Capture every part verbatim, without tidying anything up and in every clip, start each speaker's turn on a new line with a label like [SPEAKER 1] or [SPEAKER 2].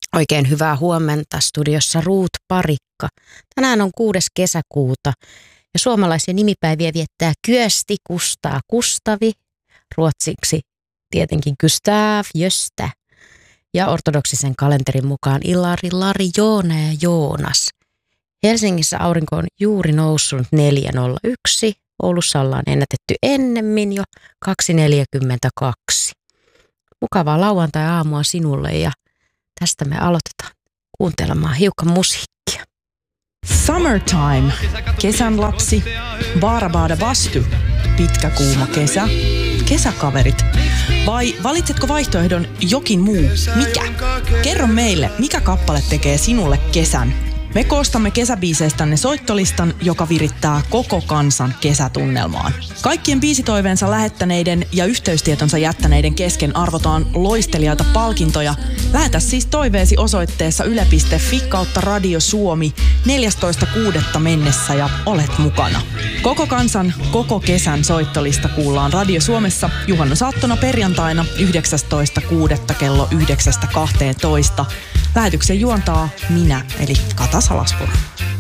[SPEAKER 1] Oikein hyvää huomenta, studiossa Ruut Parikka. Tänään on kuudes kesäkuuta ja suomalaisia nimipäiviä viettää Kyösti, Kustaa, Kustavi, ruotsiksi tietenkin Gustav, Gösta ja ortodoksisen kalenterin mukaan Ilari, Lari, Joona ja Joonas. Helsingissä aurinko on juuri noussut neljä nolla yksi, Oulussa ollaan ennätetty ennemmin jo kaksi neljäkymmentäkaksi. Mukavaa lauantai-aamua sinulle ja tästä me aloitetaan kuuntelemaan hiukan musiikkia.
[SPEAKER 2] Summertime, kesän lapsi, Baarabaada Bastu, pitkä kuuma kesä, kesäkaverit. Vai valitsetko vaihtoehdon jokin muu? Mikä? Kerro meille, mikä kappale tekee sinulle kesän. Me koostamme kesäbiiseistänne soittolistan, joka virittää koko kansan kesätunnelmaan. Kaikkien biisitoiveensa lähettäneiden ja yhteystietonsa jättäneiden kesken arvotaan loistelijaita palkintoja. Lähetä siis toiveesi osoitteessa yle piste fi kautta Radio Suomi neljästoista kuudetta mennessä ja olet mukana. Koko kansan, koko kesän soittolista kuullaan Radio Suomessa juhannusaattona perjantaina yhdeksästoista kuudetta kello yhdeksästä kahteentoista. Lähetyksen juontaa minä, eli Kata Salaspuro.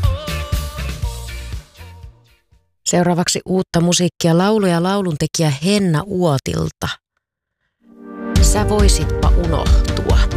[SPEAKER 1] Seuraavaksi uutta musiikkia laulu- ja lauluntekijä Henna Uotilta. Sä voisitpa unohtua.